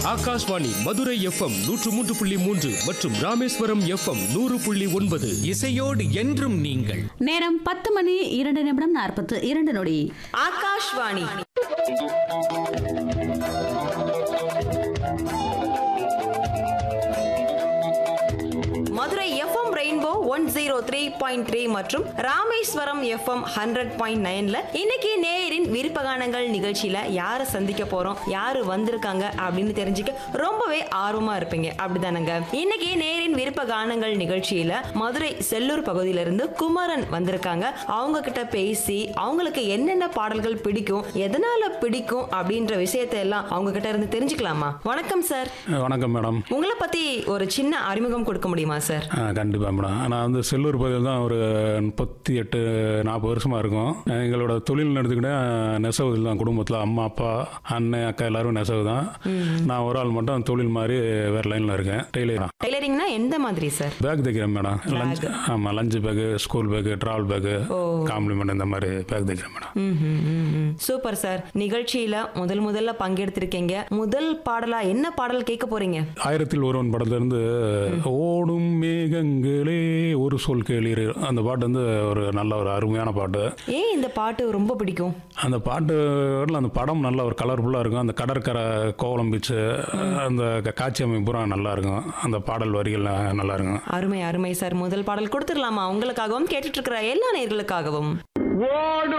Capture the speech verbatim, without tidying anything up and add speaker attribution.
Speaker 1: Akashvani Madurai FM நூற்று மூன்று புள்ளி மூன்று மற்றும் ராமேஸ்வரம் எஃப்எம் நூறு புள்ளி ஒன்பது.
Speaker 2: இசையோடு என்றும் நீங்கள்.
Speaker 3: நேரம் பத்து மணி இரண்டு நிமிடம் நாற்பத்து இரண்டு நொடி.
Speaker 4: Akashvani Madurai FM rainbow one zero three point three மற்றும் ராமேஸ்வரம் எஃப்எம் ஹண்ட்ரட் பாயிண்ட் நைன்ல இன்னைக்கு நேயரின் விருப்பகானங்கள் நிகழ்ச்சியில யாரை சந்திக்க போறோம், யாரு வந்திருக்காங்க அப்படின்னு தெரிஞ்சுக்க ரொம்பவே ஆர்வமா இருப்பீங்க, அப்படிதானங்க? இன்னைக்கு நேயரின் விருப்பகானங்கள் நிகழ்ச்சியில மதுரை செல்லூர் பகுதியில இருந்து குமரன் வந்திருக்காங்க. அவங்க கிட்ட பேசி அவங்களுக்கு என்னென்ன பாடல்கள் பிடிக்கும், எதனால பிடிக்கும் அப்படின்ற விஷயத்தை எல்லாம் அவங்க கிட்ட இருந்து தெரிஞ்சுக்கலாமா? வணக்கம் சார்.
Speaker 5: வணக்கம் மேடம்.
Speaker 4: உங்களை பத்தி ஒரு சின்ன அறிமுகம் கொடுக்க முடியுமா சார்?
Speaker 5: கண்டிப்பாக மேடம். நான் வந்து செல்லூர் பகுதியில் தான் ஒரு முப்பத்தி எட்டு நாற்பது வருஷமாக இருக்கும். எங்களோட தொழில் நடத்துக்கிட்டே நெசவுதில் தான். குடும்பத்தில் அம்மா அப்பா அண்ணன் அக்கா எல்லாரும் நெசவு தான். நான் ஒரு ஆள் மட்டும் தொழில் மாதிரி வேறு லைனில் இருக்கேன். டெய்லரிங்.
Speaker 4: டெய்லரிங்னா எந்த மாதிரி சார்?
Speaker 5: Back தைக்கிறேன் madam. லஞ்ச், ஆமாம், lunch bag, school bag, travel bag, complement இந்த மாதிரி பேக் தைக்கிறேன் மேடம்.
Speaker 4: Super sir. நிகழ்ச்சியில் முதல் முதல்ல பங்கெடுத்திருக்கீங்க. முதல் பாடலா என்ன பாடல் கேட்க போறீங்க?
Speaker 5: ஆயிரத்தில் ஒருவன் படத்திலிருந்து ஓடும் மேகங்களே ஒரு சொல் கேளீர், அந்த பாட்டு வந்து ஒரு நல்ல ஒரு அருமையான பாட்டு.
Speaker 4: ஏன் இந்த பாட்டு ரொம்ப பிடிக்கும்?
Speaker 5: அந்த பாட்டு அந்த படம் நல்ல ஒரு கலர்ஃபுல்லாக இருக்கும். அந்த கடற்கரை கோவலம் பீச்சு அந்த காட்சி அமைப்பு பூரா நல்லா இருக்கும். அந்த பாடல் வரிகள் நல்லா இருக்கும்.
Speaker 4: அருமை அருமை சார். முதல் பாடல் கொடுத்துடலாமா? உங்களுக்காகவும் கேட்டுட்டு இருக்கிற எல்லா நேயர்களுக்காகவும்.